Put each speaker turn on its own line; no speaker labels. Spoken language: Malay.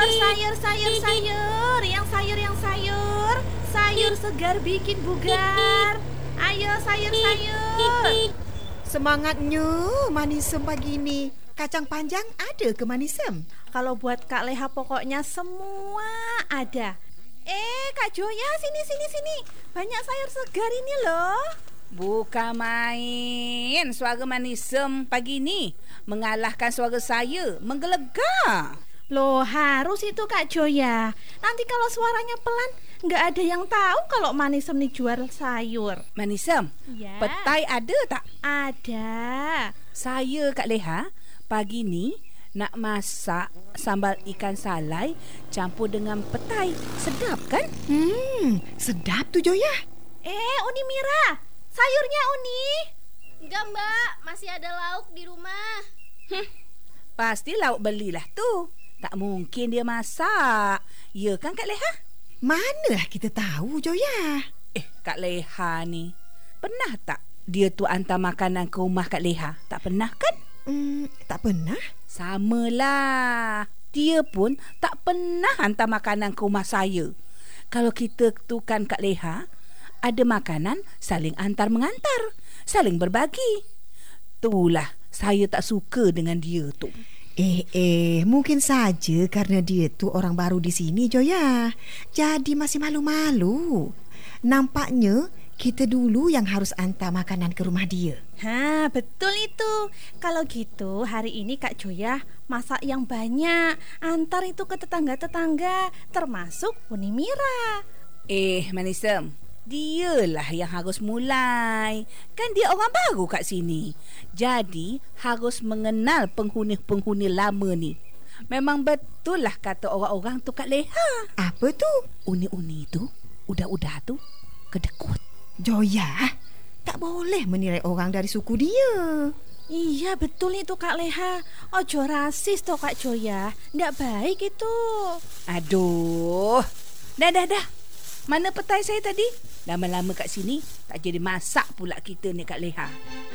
sayur. Yang sayur. Sayur segar bikin bugar. Ayo sayur.
Semangatnya Manisem pagi ni. Kacang panjang ada ke Manisem?
Kalau buat Kak Leha pokoknya semua ada. Kak Joya, sini. Banyak sayur segar ini loh.
Bukan main. Suara Manisem pagi ni mengalahkan suara saya menggelegar.
Loh, harus itu Kak Joya. Nanti kalau suaranya pelan, nggak ada yang tahu kalau Manisem nih jual sayur.
Manisem,
Ya.
petai ada tak?
Ada.
Saya Kak Leha pagi ni nak masak sambal ikan salai campur dengan petai. Sedap kan?
Sedap tu Joya.
Uni Mira, sayurnya Uni.
Enggak Mbak, masih ada lauk di rumah.
Pasti lauk belilah tu. Tak mungkin dia masak. Ya kan Kak Leha?
Manalah kita tahu Joya.
Kak Leha ni, pernah tak dia tu hantar makanan ke rumah Kak Leha? Tak pernah kan?
Tak pernah.
Samalah. Dia pun tak pernah hantar makanan ke rumah saya. Kalau kita tu kan Kak Leha, ada makanan saling antar-mengantar, saling berbagi. Itulah saya tak suka dengan dia tu.
Mungkin saja karena dia tu orang baru di sini Joya. Jadi masih malu-malu. Nampaknya kita dulu yang harus hantar makanan ke rumah dia.
Betul itu. Kalau gitu hari ini Kak Joya masak yang banyak. Antar itu ke tetangga-tetangga, termasuk Uni Mira.
Manisem, dialah yang harus mulai. Kan dia orang baru kat sini. Jadi harus mengenal penghuni-penghuni lama ni. Memang betul lah kata orang-orang tu Kak Leha.
Apa tu?
Uni-uni tu, udah-udah tu kedekut.
Joya, tak boleh menilai orang dari suku dia.
Iya betul itu Kak Leha. Ojo rasis toh Kak Joya. Nggak baik itu.
Aduh. Dah. Mana petai saya tadi? Lama-lama kat sini tak jadi masak pula kita ni Kak Leha.